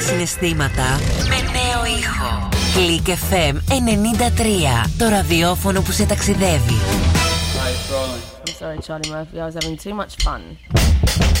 συναισθήματα με νέο ήχο. Click FM 93. Το ραδιόφωνο που σε ταξιδεύει. Hi, it's Rolling. I'm sorry, Charlie Murphy. I was having too much fun.